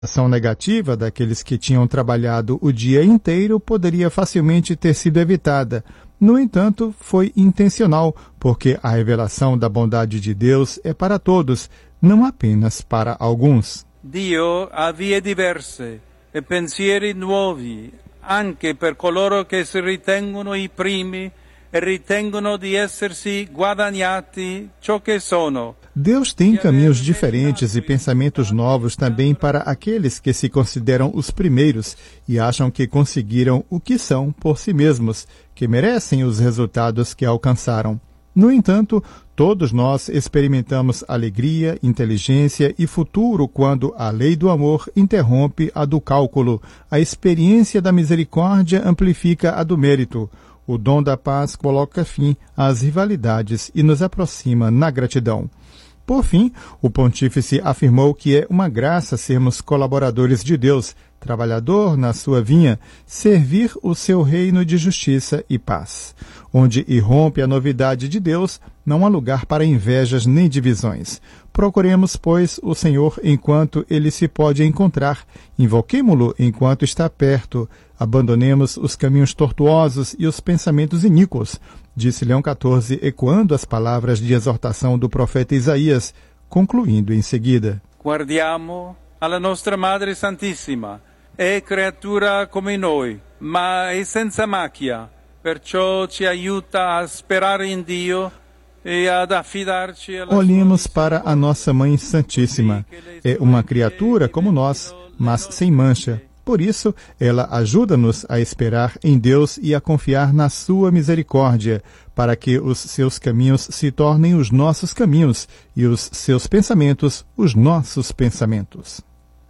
A ação negativa daqueles que tinham trabalhado o dia inteiro poderia facilmente ter sido evitada. No entanto, foi intencional, porque a revelação da bondade de Deus é para todos, não apenas para alguns. Dio ha vie diverse e pensieri nuovi, anche per coloro che si ritengono i primi e ritengono di essersi guadagnati ciò che sono. Deus tem caminhos diferentes e pensamentos novos também para aqueles que se consideram os primeiros e acham que conseguiram o que são por si mesmos, que merecem os resultados que alcançaram. No entanto, todos nós experimentamos alegria, inteligência e futuro quando a lei do amor interrompe a do cálculo, a experiência da misericórdia amplifica a do mérito. O dom da paz coloca fim às rivalidades e nos aproxima na gratidão. Por fim, o pontífice afirmou que é uma graça sermos colaboradores de Deus, trabalhador na sua vinha, servir o seu reino de justiça e paz. Onde irrompe a novidade de Deus, não há lugar para invejas nem divisões. Procuremos, pois, o Senhor enquanto ele se pode encontrar, invoquemo-lo enquanto está perto, abandonemos os caminhos tortuosos e os pensamentos iníquos, disse Leão XIV, ecoando as palavras de exortação do profeta Isaías, concluindo em seguida: Guardiamo alla nostra Madre Santissima, è creatura come noi, ma è senza macchia, perciò ci aiuta a sperare in Dio e ad affidarci alla Olhemos para a nossa Mãe Santíssima. É uma criatura como nós, mas sem mancha. Por isso, ela ajuda-nos a esperar em Deus e a confiar na sua misericórdia, para que os seus caminhos se tornem os nossos caminhos e os seus pensamentos os nossos pensamentos.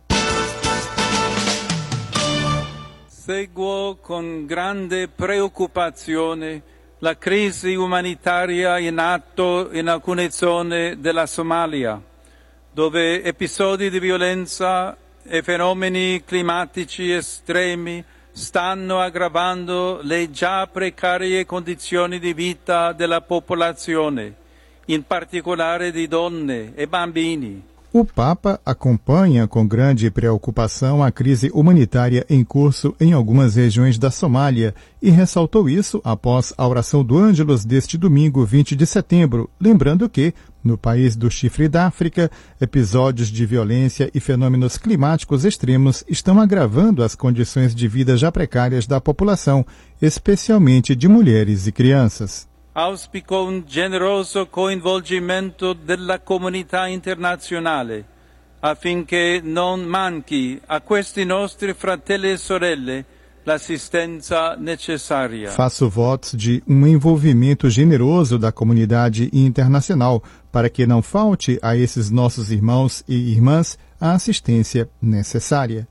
Seguo con grande preoccupazione la crisi umanitaria in atto in alcune zone della Somalia, dove episodi di violenza e fenomeni climatici estremi stanno aggravando le già precarie condizioni di vita della popolazione, in particolare di donne e bambini. O Papa acompanha com grande preocupação a crise humanitária em curso em algumas regiões da Somália e ressaltou isso após a oração do Ângelus deste domingo, 20 de setembro, lembrando que, no país do Chifre da África, episódios de violência e fenômenos climáticos extremos estão agravando as condições de vida já precárias da população, especialmente de mulheres e crianças. Auspico un generoso coinvolgimento della comunità internazionale affinché non manchi a questi nostri fratelli e sorelle l'assistenza necessaria. Faço votos de um envolvimento generoso da comunidade internacional para que não falte a esses nossos irmãos e irmãs a assistência necessária.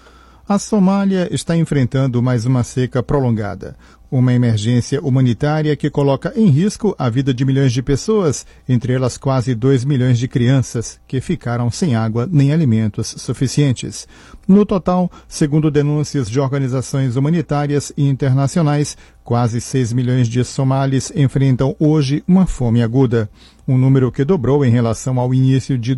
A Somália está enfrentando mais uma seca prolongada, uma emergência humanitária que coloca em risco a vida de milhões de pessoas, entre elas quase 2 milhões de crianças, que ficaram sem água nem alimentos suficientes. No total, segundo denúncias de organizações humanitárias e internacionais, quase 6 milhões de somalis enfrentam hoje uma fome aguda, um número que dobrou em relação ao início de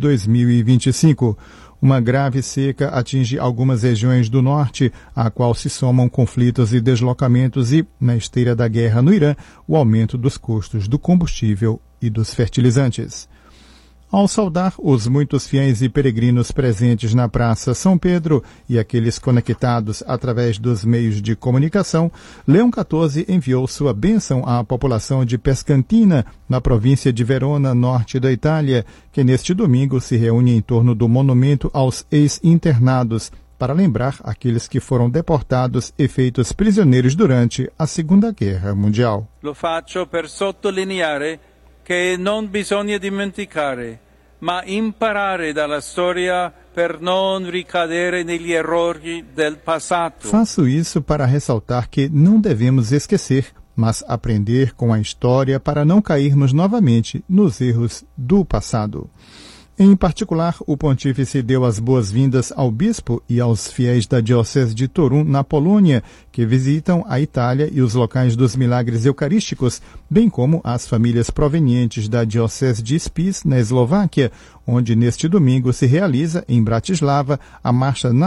2025. Uma grave seca atinge algumas regiões do norte, à qual se somam conflitos e deslocamentos e, na esteira da guerra no Irã, o aumento dos custos do combustível e dos fertilizantes. Ao saudar os muitos fiéis e peregrinos presentes na Praça São Pedro e aqueles conectados através dos meios de comunicação, Leão XIV enviou sua bênção à população de Pescantina, na província de Verona, norte da Itália, que neste domingo se reúne em torno do monumento aos ex-internados, para lembrar aqueles que foram deportados e feitos prisioneiros durante a Segunda Guerra Mundial. Lo faccio per sottolineare che non bisogna dimenticare, ma imparare dalla storia per non ricadere negli errori del passato. Faço isso para ressaltar que não devemos esquecer, mas aprender com a história para não cairmos novamente nos erros do passado. Em particular, o pontífice deu as boas-vindas ao bispo e aos fiéis da Diocese de Torun, na Polônia, que visitam a Itália e os locais dos milagres eucarísticos, bem como as famílias provenientes da Diocese de Spiš, na Eslováquia, onde neste domingo se realiza, em Bratislava, a Marcha